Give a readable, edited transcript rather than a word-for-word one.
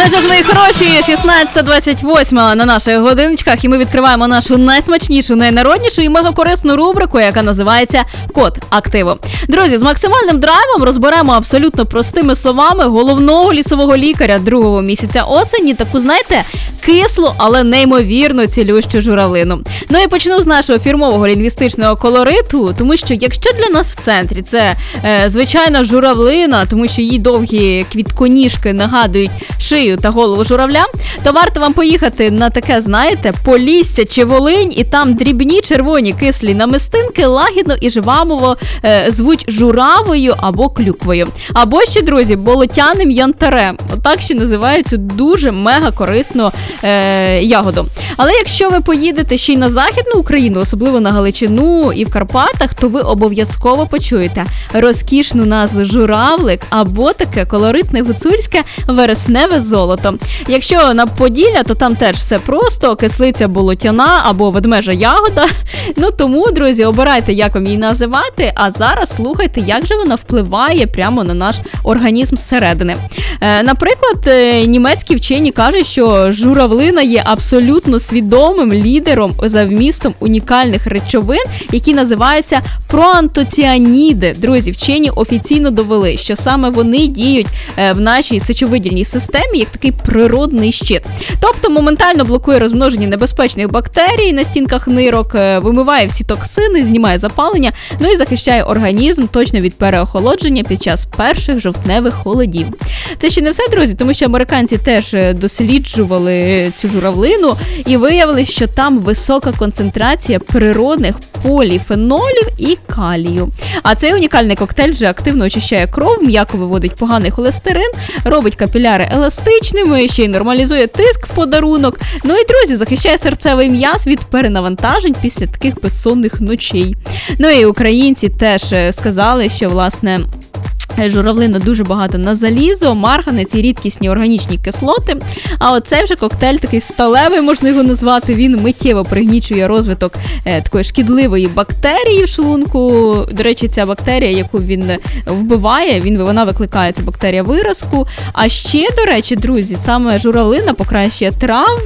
Ну що ж, мої хороші, 16:28 на наших годиночках, і ми відкриваємо нашу найсмачнішу, найнароднішу і мегакорисну рубрику, яка називається «Код активу». Друзі, з максимальним драйвом розберемо абсолютно простими словами головного лісового лікаря другого місяця осені, таку, знаєте, кислу, але неймовірно цілющу журавлину. Ну і почну з нашого фірмового лінгвістичного колориту, тому що якщо для нас в центрі це звичайна журавлина, тому що її довгі квітконіжки нагадують шию та голову журавля, то варто вам поїхати на таке, знаєте, Полісся чи Волинь, і там дрібні червоні кислі намистинки лагідно і жваво звуть журавою або клюквою. Або ще, друзі, болотяним янтарем. Отак ще називають цю дуже мега-корисну ягоду. Але якщо ви поїдете ще й на Західну Україну, особливо на Галичину і в Карпатах, то ви обов'язково почуєте розкішну назву журавлик або таке колоритне гуцульське вересневе золото. Якщо на Поділля, то там теж все просто, кислиця болотяна або ведмежа ягода. Ну тому, друзі, обирайте, як вам її називати, а зараз слухайте, як же вона впливає прямо на наш організм зсередини. Наприклад, німецькі вчені кажуть, що журавлина є абсолютно свідомим лідером за вмістом унікальних речовин, які називаються проантоціаніди. Друзі, вчені офіційно довели, що саме вони діють в нашій сечовидільній системі як такий природний щит. Тобто моментально блокує розмноження небезпечних бактерій на стінках нирок, вимиває всі токсини, знімає запалення, ну і захищає організм точно від переохолодження під час перших жовтневих холодів. Це ще не все, друзі, тому що американці теж досліджували цю журавлину і виявили, що там висока концентрація природних поліфенолів і калію. А цей унікальний коктейль вже активно очищає кров, м'яко виводить поганий холестерин, робить капіляри еластичними, ще й нормалізує тиск в подарунок. Ну і, друзі, захищає серцевий м'яз від перенавантажень після таких безсонних ночей. Ну і українці теж сказали, що, власне, журавлина дуже багато на залізо, марганець і рідкісні органічні кислоти. А оцей вже коктейль такий сталевий, можна його назвати, він миттєво пригнічує розвиток такої шкідливої бактерії в шлунку. До речі, ця бактерія, яку він вбиває, вона викликає, ця бактерія виразку. А ще, до речі, друзі, саме журавлина покращує